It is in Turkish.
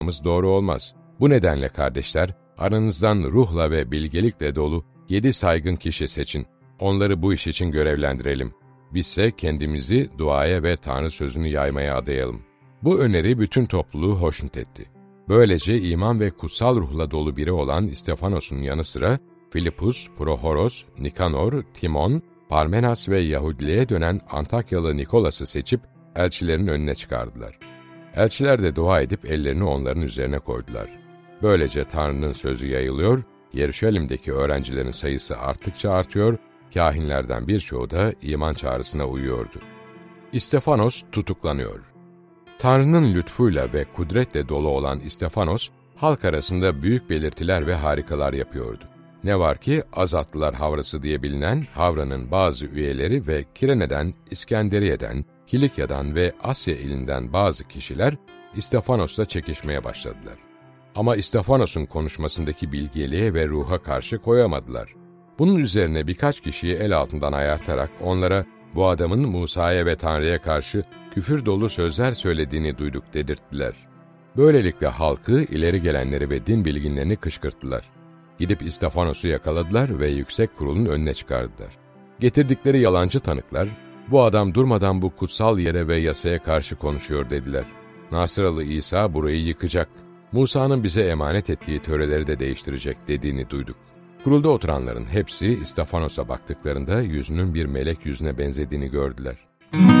doğru olmaz. Bu nedenle kardeşler, aranızdan ruhla ve bilgelikle dolu 7 saygın kişi seçin. Onları bu iş için görevlendirelim. Bizse kendimizi duaya ve Tanrı sözünü yaymaya adayalım. Bu öneri bütün topluluğu hoşnut etti. Böylece iman ve kutsal ruhla dolu biri olan İstefanos'un yanı sıra Filipus, Prohoros, Nikanor, Timon, Parmenas ve Yahudiliğe dönen Antakyalı Nikolas'ı seçip elçilerin önüne çıkardılar. Elçiler de dua edip ellerini onların üzerine koydular. Böylece Tanrı'nın sözü yayılıyor, Yeruşalim'deki öğrencilerin sayısı arttıkça artıyor, kâhinlerden birçoğu da iman çağrısına uyuyordu. İstefanos tutuklanıyor. Tanrı'nın lütfuyla ve kudretle dolu olan İstefanos, halk arasında büyük belirtiler ve harikalar yapıyordu. Ne var ki Azatlılar Havrası diye bilinen Havra'nın bazı üyeleri ve Kirene'den, İskenderiye'den, Kilikya'dan ve Asya ilinden bazı kişiler İstefanos'la çekişmeye başladılar. Ama İstefanos'un konuşmasındaki bilgeliğe ve ruha karşı koyamadılar. Bunun üzerine birkaç kişiyi el altından ayartarak onlara bu adamın Musa'ya ve Tanrı'ya karşı küfür dolu sözler söylediğini duyduk dedirttiler. Böylelikle halkı, ileri gelenleri ve din bilginlerini kışkırttılar. Gidip İstefanos'u yakaladılar ve yüksek kurulun önüne çıkardılar. Getirdikleri yalancı tanıklar, bu adam durmadan bu kutsal yere ve yasaya karşı konuşuyor dediler. Nasıralı İsa burayı yıkacak, Musa'nın bize emanet ettiği töreleri de değiştirecek dediğini duyduk. Kurulda oturanların hepsi İstefanos'a baktıklarında yüzünün bir melek yüzüne benzediğini gördüler.